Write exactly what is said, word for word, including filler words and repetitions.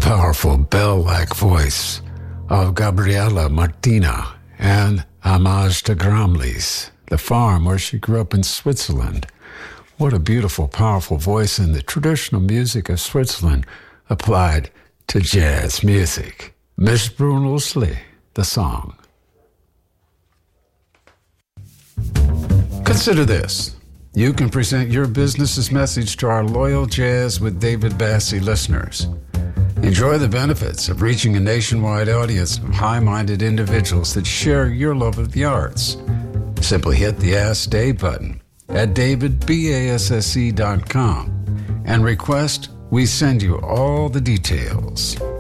powerful bell-like voice of Gabriela Martina and Homage to Gramlis, the farm where she grew up in Switzerland. What a beautiful, powerful voice in the traditional music of Switzerland applied to jazz music. Miss Brunelsli, the song. Consider this. You can present your business's message to our loyal Jazz with David Bassie listeners. Enjoy the benefits of reaching a nationwide audience of high-minded individuals that share your love of the arts. Simply hit the Ask Dave button at david basse dot com and request we send you all the details.